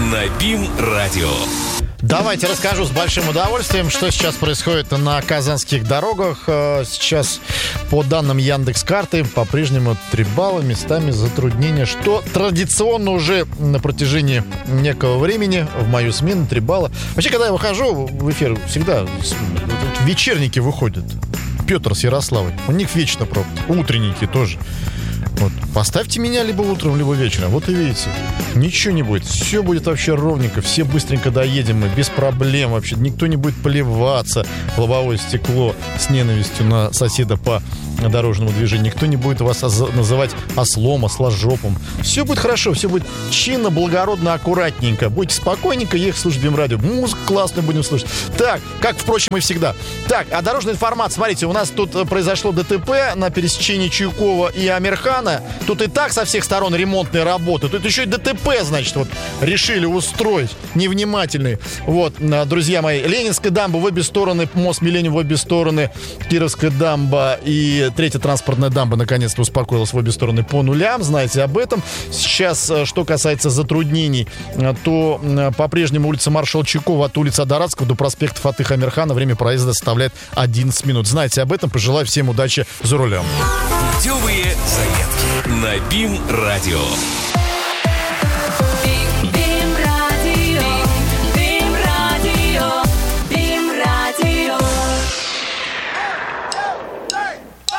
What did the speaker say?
на БИМ-радио. Давайте расскажу с большим удовольствием, что сейчас происходит на казанских дорогах. Сейчас, по данным Яндекс.Карты, по-прежнему 3 балла, местами затруднения, что традиционно уже на протяжении некого времени в мою смену 3 балла. Вообще, когда я выхожу в эфир, всегда вечерники выходят. Петр с Ярославой. У них вечно пробки. Утренники тоже. Вот. Поставьте меня либо утром, либо вечером. Вот и видите, ничего не будет. Все будет вообще ровненько. Все быстренько доедем мы, без проблем вообще. Никто не будет плеваться в лобовое стекло с ненавистью на соседа по дорожному движению. Никто не будет вас называть ослом, осложопом. Все будет хорошо, все будет чинно, благородно, аккуратненько. Будете спокойненько ехать слушать БИМ-радио. Музыку классную будем слушать. Так, как, впрочем, и всегда. Так, а дорожная информация. Смотрите, у нас тут произошло ДТП на пересечении Чуйкова и Амирхана. Тут и так со всех сторон ремонтные работы. Тут еще и ДТП, значит, вот решили устроить. Невнимательные. Вот, друзья мои, Ленинская дамба в обе стороны, мост Миллениум в обе стороны, Кировская дамба и третья транспортная дамба наконец-то успокоилась в обе стороны по нулям. Знаете об этом. Сейчас, что касается затруднений, то по-прежнему улица маршала Чуйкова от улицы Адаратского до проспекта Фатыха Амирхана время проезда составляет 11 минут. Знаете об этом. Пожелаю всем удачи за рулем. Путевые заметки на БИМ-радио.